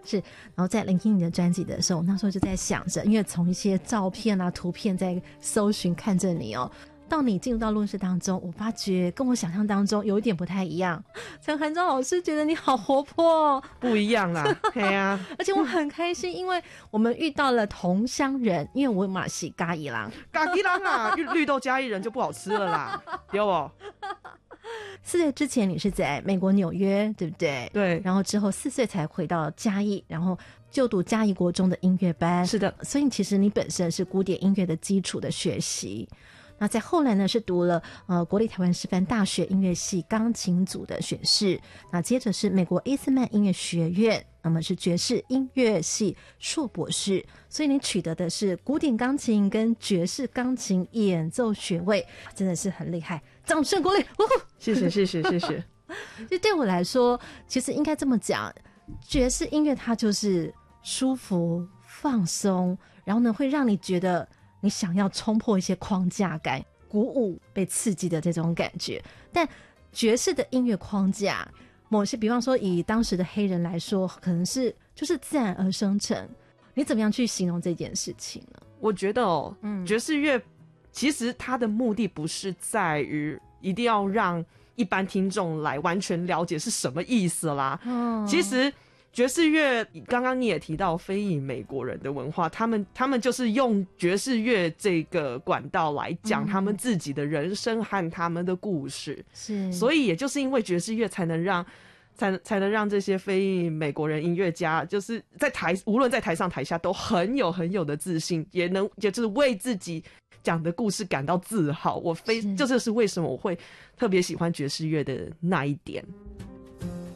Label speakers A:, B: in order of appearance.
A: 是，然后在聆听你的专辑的时候，那时候就在想着，因为从一些照片啊、图片在搜寻看着你哦，到你进入到录音室当中，我发觉跟我想象当中有一点不太一样。陈涵章老师觉得你好活泼哦，
B: 不一样啦，对啊，
A: 而且我很开心，因为我们遇到了同乡人，因为我嘛是嘉义人，
B: 咖喱郎啊，绿豆加一人就不好吃了啦，有不
A: ？4岁之前你是在美国纽约，对不对？
B: 对，
A: 然后之后4岁才回到嘉义，然后就读嘉义国中的音乐班。
B: 是的，
A: 所以其实你本身是古典音乐的基础的学习。那在后来呢，是读了国立台湾师范大学音乐系钢琴组的学士，那接着是美国伊斯曼音乐学院，那么是爵士音乐系硕博士，所以你取得的是古典钢琴跟爵士钢琴演奏学位，真的是很厉害，掌声鼓励！
B: 谢谢谢谢谢谢。
A: 就对我来说，其实应该这么讲，爵士音乐它就是舒服放松，然后呢会让你觉得你想要冲破一些框架感，鼓舞被刺激的这种感觉。但爵士的音乐框架，某些比方说以当时的黑人来说，可能是就是自然而生成。你怎么样去形容这件事情呢？
B: 我觉得爵士乐其实它的目的不是在于一定要让一般听众来完全了解是什么意思啦。其实爵士乐刚刚你也提到非裔美国人的文化，他们就是用爵士乐这个管道来讲他们自己的人生和他们的故事。
A: 是，
B: 所以也就是因为爵士乐才能让这些非裔美国人音乐家，就是无论在台上台下都很有的自信，也就是为自己讲的故事感到自豪。这是为什么我会特别喜欢爵士乐的那一点。